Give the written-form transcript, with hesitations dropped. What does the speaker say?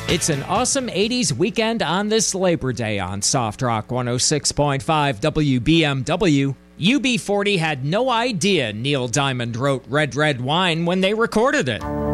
It's an awesome 80s weekend on this Labor Day on Soft Rock 106.5 WBMW. UB40 had no idea Neil Diamond wrote Red Red Wine when they recorded it.